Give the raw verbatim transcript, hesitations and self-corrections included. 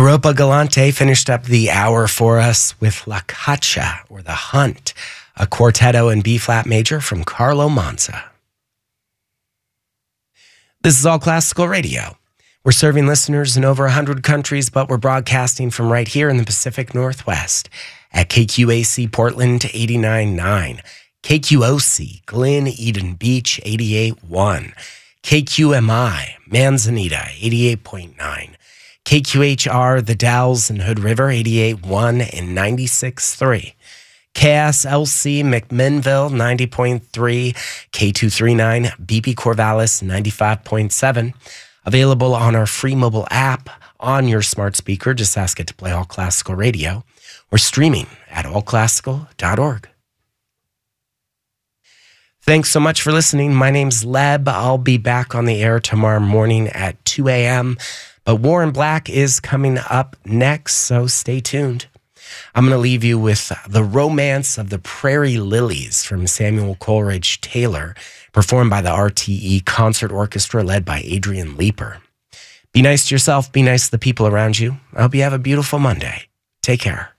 Europa Galante finished up the hour for us with La Caccia, or The Hunt, a quartetto in B-flat major from Carlo Manza. This is All Classical Radio. We're serving listeners in over one hundred countries, but we're broadcasting from right here in the Pacific Northwest at K Q A C Portland eighty-nine point nine, K Q O C Glen Eden Beach eighty-eight point one, K Q M I Manzanita eighty-eight point nine, K Q H R The Dalles and Hood River eighty-eight point one and ninety-six point three, K S L C McMinnville ninety point three, K two thirty-nine B P Corvallis ninety-five point seven. Available on our free mobile app on your smart speaker. Just ask it to play All Classical Radio. We're streaming at all classical dot org. Thanks so much for listening. My name's Leb. I'll be back on the air tomorrow morning at two a.m. But Warren Black is coming up next, so stay tuned. I'm going to leave you with The Romance of the Prairie Lilies from Samuel Coleridge Taylor, performed by the R T E Concert Orchestra led by Adrian Leeper. Be nice to yourself. Be nice to the people around you. I hope you have a beautiful Monday. Take care.